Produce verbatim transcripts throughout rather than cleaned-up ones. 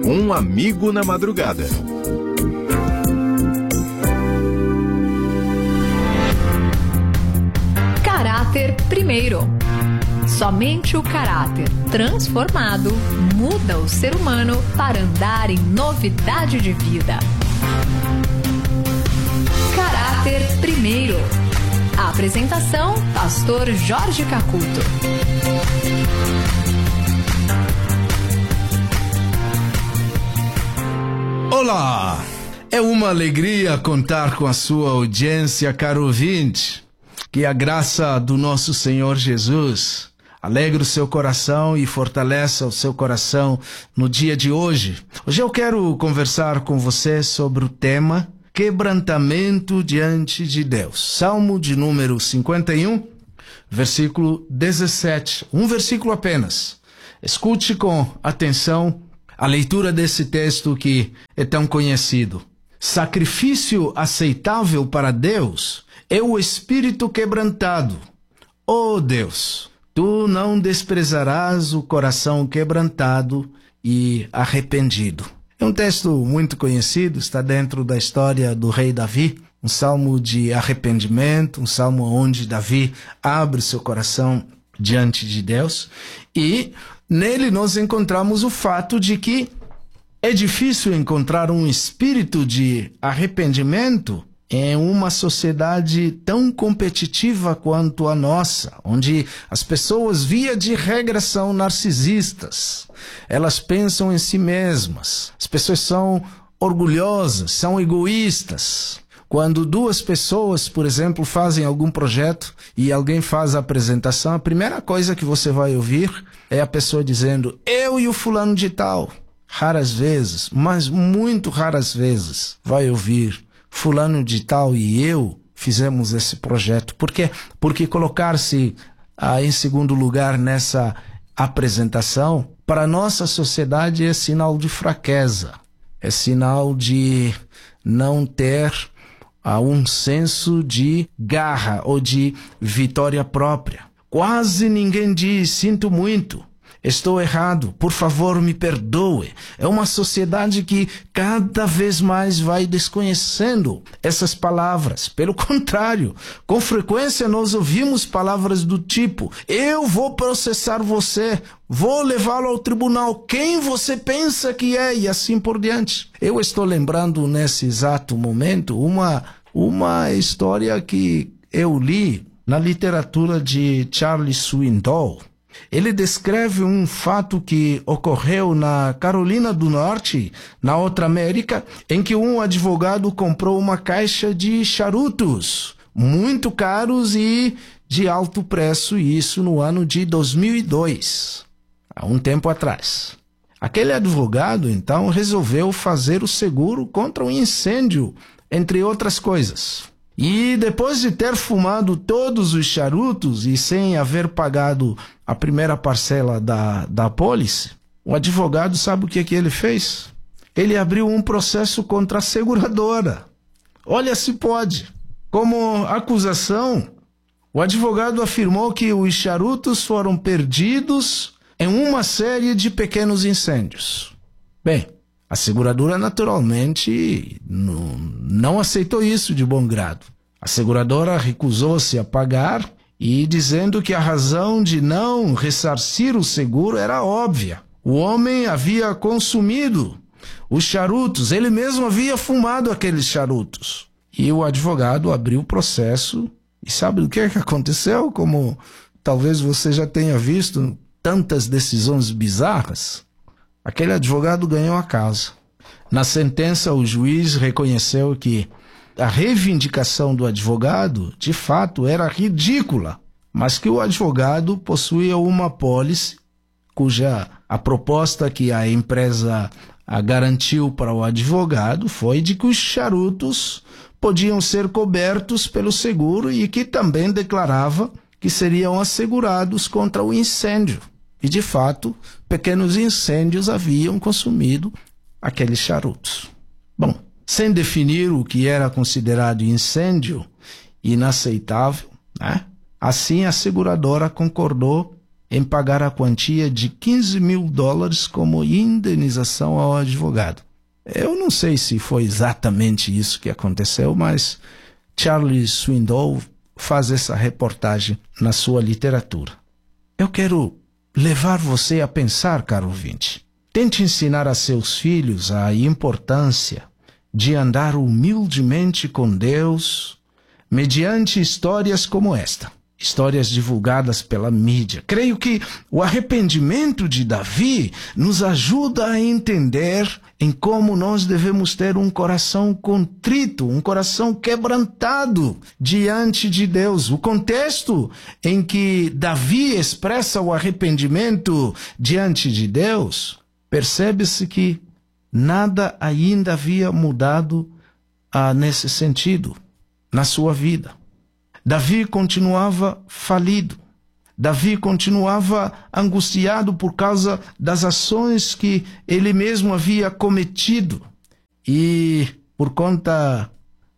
Um amigo na madrugada. Caráter primeiro. Somente o caráter transformado muda o ser humano para andar em novidade de vida. Caráter primeiro. A apresentação, pastor Jorge Cacuto. Olá! É uma alegria contar com a sua audiência, caro ouvinte. Que a graça do nosso Senhor Jesus alegre o seu coração e fortaleça o seu coração no dia de hoje. Hoje eu quero conversar com você sobre o tema quebrantamento diante de Deus. Salmo de número cinquenta e um, versículo dezessete. Um versículo apenas. Escute com atenção a leitura desse texto que é tão conhecido. Sacrifício aceitável para Deus é o espírito quebrantado. Ó Deus, tu não desprezarás o coração quebrantado e arrependido. É um texto muito conhecido, está dentro da história do rei Davi, um salmo de arrependimento, um salmo onde Davi abre seu coração diante de Deus, e nele nós encontramos o fato de que é difícil encontrar um espírito de arrependimento em uma sociedade tão competitiva quanto a nossa, onde as pessoas, via de regra, são narcisistas. Elas pensam em si mesmas. As pessoas são orgulhosas, são egoístas. Quando duas pessoas, por exemplo, fazem algum projeto e alguém faz a apresentação, a primeira coisa que você vai ouvir é a pessoa dizendo: eu e o fulano de tal. Raras vezes, mas muito raras vezes, vai ouvir: fulano de tal e eu fizemos esse projeto. Por quê? Porque colocar-se ah, em segundo lugar nessa apresentação, para a nossa sociedade, é sinal de fraqueza. É sinal de não ter ah, um senso de garra ou de vitória própria. Quase ninguém diz: sinto muito, estou errado, por favor me perdoe. É uma sociedade que cada vez mais vai desconhecendo essas palavras. Pelo contrário, com frequência nós ouvimos palavras do tipo: eu vou processar você, vou levá-lo ao tribunal, quem você pensa que é? E assim por diante. Eu estou lembrando nesse exato momento uma, uma história que eu li na literatura de Charles Swindoll. Ele descreve um fato que ocorreu na Carolina do Norte, na outra América, em que um advogado comprou uma caixa de charutos muito caros e de alto preço, e isso no ano de dois mil e dois, há um tempo atrás. Aquele advogado, então, resolveu fazer o seguro contra um incêndio, entre outras coisas. E depois de ter fumado todos os charutos e sem haver pagado a primeira parcela da, da apólice, o advogado, sabe o que, que ele fez? Ele abriu um processo contra a seguradora. Olha se pode. Como acusação, o advogado afirmou que os charutos foram perdidos em uma série de pequenos incêndios. Bem, a seguradora naturalmente não, não aceitou isso de bom grado. A seguradora recusou-se a pagar e dizendo que a razão de não ressarcir o seguro era óbvia. O homem havia consumido os charutos, ele mesmo havia fumado aqueles charutos. E o advogado abriu o processo e sabe o que, que aconteceu? Como talvez você já tenha visto tantas decisões bizarras. Aquele advogado ganhou a causa. Na sentença, o juiz reconheceu que a reivindicação do advogado, de fato, era ridícula, mas que o advogado possuía uma apólice cuja a proposta que a empresa a garantiu para o advogado foi de que os charutos podiam ser cobertos pelo seguro e que também declarava que seriam assegurados contra o incêndio. E, de fato, pequenos incêndios haviam consumido aqueles charutos. Bom, sem definir o que era considerado incêndio inaceitável, né? Assim a seguradora concordou em pagar a quantia de quinze mil dólares como indenização ao advogado. Eu não sei se foi exatamente isso que aconteceu, mas Charles Swindoll faz essa reportagem na sua literatura. Eu quero levar você a pensar, caro ouvinte. Tente ensinar a seus filhos a importância de andar humildemente com Deus mediante histórias como esta. Histórias divulgadas pela mídia. Creio que o arrependimento de Davi nos ajuda a entender em como nós devemos ter um coração contrito, um coração quebrantado diante de Deus. O contexto em que Davi expressa o arrependimento diante de Deus, percebe-se que nada ainda havia mudado ah, nesse sentido na sua vida. Davi continuava falido. Davi continuava angustiado por causa das ações que ele mesmo havia cometido. E por conta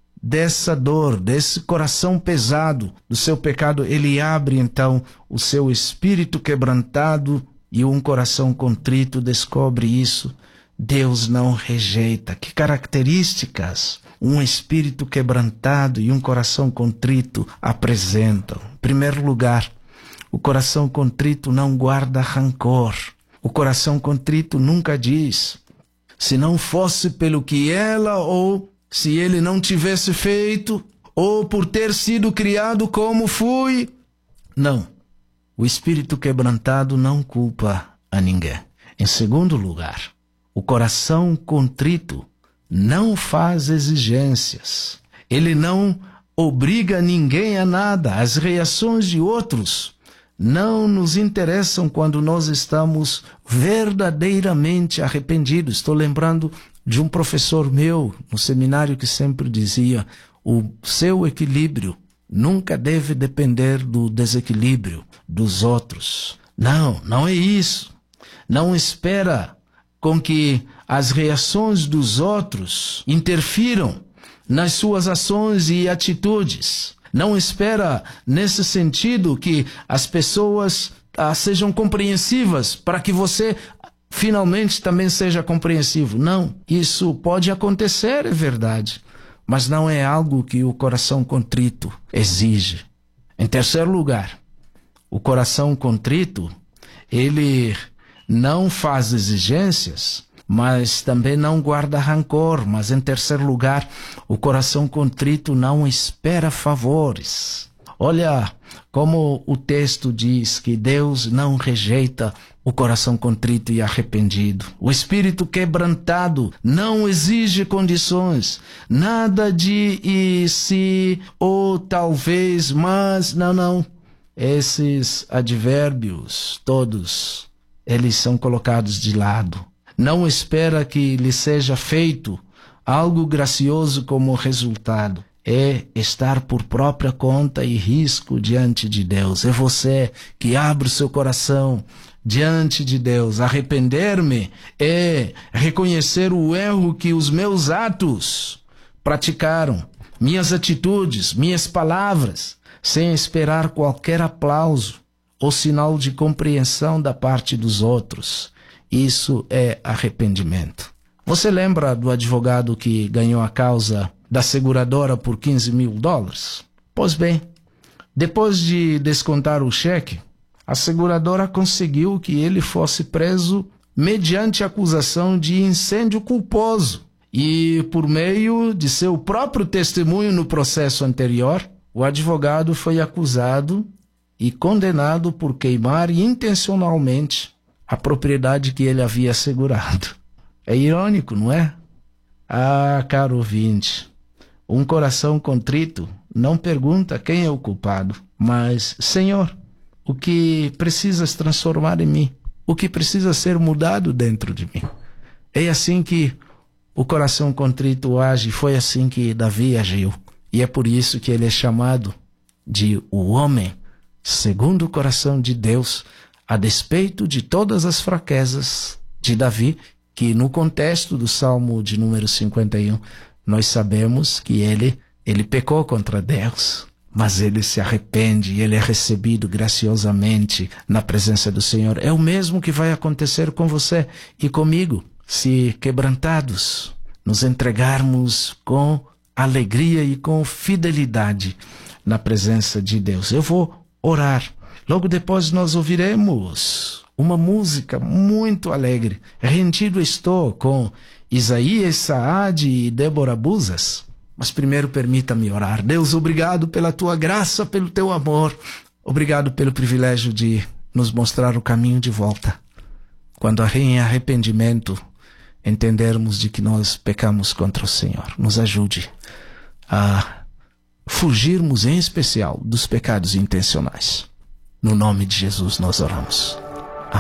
dessa dor, desse coração pesado do seu pecado, ele abre então o seu espírito quebrantado e um coração contrito descobre isso. Deus não rejeita. Que características um espírito quebrantado e um coração contrito apresentam? Em primeiro lugar, o coração contrito não guarda rancor. O coração contrito nunca diz: se não fosse pelo que ela ou se ele não tivesse feito, ou por ter sido criado como fui. Não. O espírito quebrantado não culpa a ninguém. Em segundo lugar, o coração contrito não faz exigências. Ele não obriga ninguém a nada. As reações de outros não nos interessam quando nós estamos verdadeiramente arrependidos. Estou lembrando de um professor meu no seminário que sempre dizia: o seu equilíbrio nunca deve depender do desequilíbrio dos outros. Não, não é isso. Não espera com que as reações dos outros interfiram nas suas ações e atitudes. Não espera, nesse sentido, que as pessoas ah, sejam compreensivas para que você finalmente também seja compreensivo. Não, isso pode acontecer, é verdade, mas não é algo que o coração contrito exige. Em terceiro lugar, o coração contrito, ele não faz exigências, mas também não guarda rancor. Mas em terceiro lugar, o coração contrito não espera favores. Olha como o texto diz que Deus não rejeita o coração contrito e arrependido. O espírito quebrantado não exige condições. Nada de e se ou talvez, mas, não, não. Esses advérbios todos, eles são colocados de lado. Não espera que lhe seja feito algo gracioso como resultado. É estar por própria conta e risco diante de Deus. É você que abre o seu coração diante de Deus. Arrepender-me é reconhecer o erro que os meus atos praticaram, minhas atitudes, minhas palavras, sem esperar qualquer aplauso ou sinal de compreensão da parte dos outros. Isso é arrependimento. Você lembra do advogado que ganhou a causa da seguradora por quinze mil dólares? Pois bem, depois de descontar o cheque, a seguradora conseguiu que ele fosse preso mediante acusação de incêndio culposo. E por meio de seu próprio testemunho no processo anterior, o advogado foi acusado e condenado por queimar intencionalmente a propriedade que ele havia assegurado. É irônico, não é? Ah, caro ouvinte, um coração contrito não pergunta quem é o culpado, mas, Senhor, o que precisas transformar em mim? O que precisa ser mudado dentro de mim? É assim que o coração contrito age, foi assim que Davi agiu. E é por isso que ele é chamado de o homem segundo o coração de Deus, a despeito de todas as fraquezas de Davi, que no contexto do Salmo de número cinquenta e um, nós sabemos que ele, ele pecou contra Deus. mas ele se arrepende e ele é recebido graciosamente na presença do Senhor. É o mesmo que vai acontecer com você e comigo, se quebrantados, nos entregarmos com alegria e com fidelidade na presença de Deus. Eu vou orar. Logo depois nós ouviremos uma música muito alegre. Rendido estou com Isaías Saad e Débora Buzas. Mas primeiro permita-me orar. Deus, obrigado pela tua graça, pelo teu amor. Obrigado pelo privilégio de nos mostrar o caminho de volta. Quando em arrependimento entendermos de que nós pecamos contra o Senhor, nos ajude a fugirmos em especial dos pecados intencionais. No nome de Jesus nós oramos.